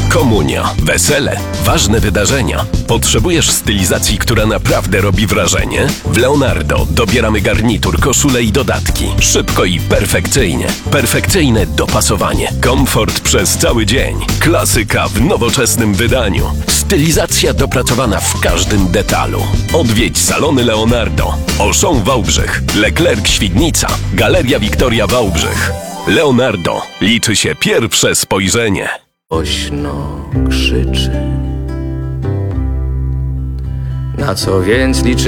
Komunia, wesele, ważne wydarzenia. Potrzebujesz stylizacji, która naprawdę robi wrażenie? W Leonardo dobieramy garnitur, koszule i dodatki. Szybko i perfekcyjnie. Perfekcyjne dopasowanie. Komfort przez cały dzień. Klasyka w nowoczesnym wydaniu. Stylizacja dopracowana w każdym detalu. Odwiedź salony Leonardo. Auchan Wałbrzych, Leclerc Świdnica, Galeria Wiktoria Wałbrzych. Leonardo. Liczy się pierwsze spojrzenie. Głośno krzyczy. Na co więc liczy